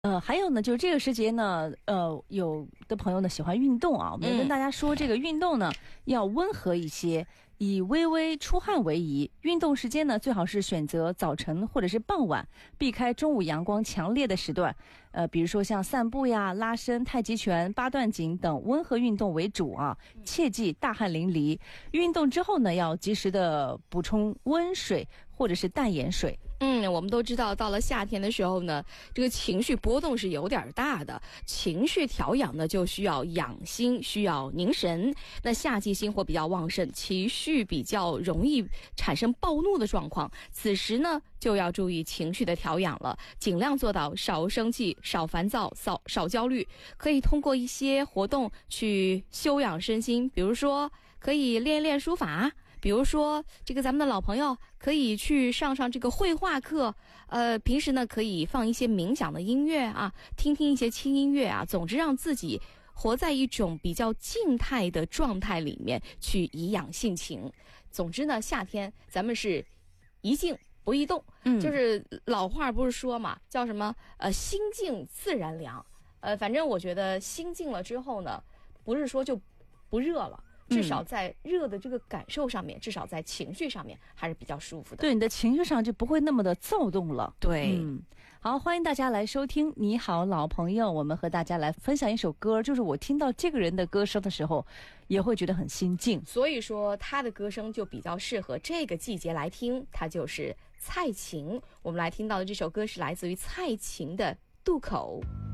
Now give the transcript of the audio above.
还有呢，就是这个时节呢，有的朋友呢喜欢运动啊，我们跟大家说，这个运动呢要温和一些，以微微出汗为宜。运动时间呢，最好是选择早晨或者是傍晚，避开中午阳光强烈的时段。比如说像散步呀、拉伸、太极拳、八段锦等温和运动为主啊，切忌大汗淋漓。运动之后呢，要及时的补充温水或者是淡盐水。 我们都知道，到了夏天的时候呢，这个情绪波动是有点大的，情绪调养呢就需要养心，需要凝神。那夏季心火比较旺盛，情绪比较容易产生暴怒的状况，此时呢就要注意情绪的调养了，尽量做到少生气、少烦躁、少焦虑。可以通过一些活动去修养身心，比如说可以练一练书法。比如说这个咱们的老朋友可以去上这个绘画课，平时呢可以放一些冥想的音乐啊，听一些轻音乐啊，总之让自己活在一种比较静态的状态里面去颐养性情。总之呢，夏天咱们是宜静不宜动，就是老话不是说嘛，叫什么心静自然凉。反正我觉得心静了之后呢，不是说就不热了。至少在热的这个感受上面，至少在情绪上面还是比较舒服的。 对，你的情绪上就不会那么的躁动了。 对， 好，欢迎大家来收听你好老朋友，我们和大家来分享一首歌，就是我听到这个人的歌声的时候也会觉得很心静， 所以说他的歌声就比较适合这个季节来听，他就是蔡琴。我们来听到的这首歌是来自于蔡琴的《渡口》。